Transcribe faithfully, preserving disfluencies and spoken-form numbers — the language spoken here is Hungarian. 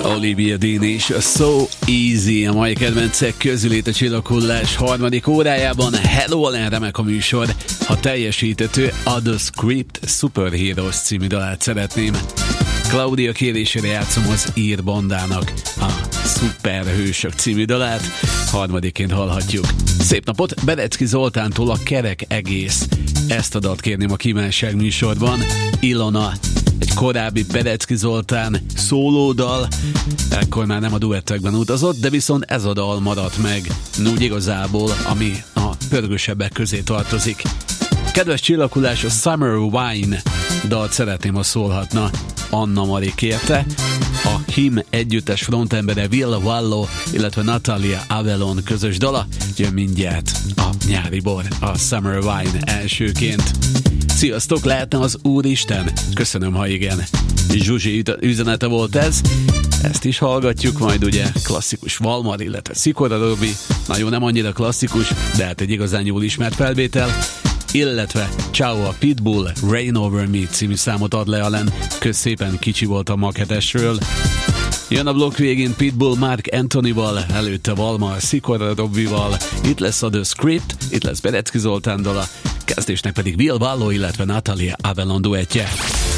Olivia Dean és a So Easy a mai kedvencek közül itt a Csillaghullás harmadik órájában. Hello, Allen, remek a műsor. Ha teljesítető, a The Script Superheroes című dalát szeretném. Claudia kérésére játszom az ír bandának a Szuperhősök című dalát. Harmadiként hallhatjuk. Szép napot Berecki Zoltántól a Kerek Egész. Ezt a dalt kérném a Kívánság műsorban. Ilona, egy korábbi Berecki Zoltán szólódal, ekkor már nem a duettekben utazott, de viszont ez a dal maradt meg, úgy igazából, ami a pörgősebbek közé tartozik. Kedves Csillaghullás, a Summer Wine dalt szeretném, ha szólhatna. Anna Mari kérte, a Him együttes frontembere Will Wallo, illetve Natalia Avalon közös dala, jön mindjárt a nyári bor, a Summer Wine elsőként. Sziasztok, lehetne az Úristen? Köszönöm, ha igen. Zsuzsi üzenete volt ez, ezt is hallgatjuk majd, ugye, klasszikus Valmar, illetve Szikora Robi, nagyon nem annyira klasszikus, de hát egy igazán jól ismert felvétel, illetve Ciao a Pitbull, Rain Over Me című számot ad le Allen, kösz szépen, kicsi volt a maketesről. Jön a blokk végén Pitbull Mark Anthonyval, előtte Valmar Szikora Robival, itt lesz a The Script, itt lesz Berecki Zoltán dala, kezdésnek pedig Will Wallo, illetve Natalia Avalon duettje.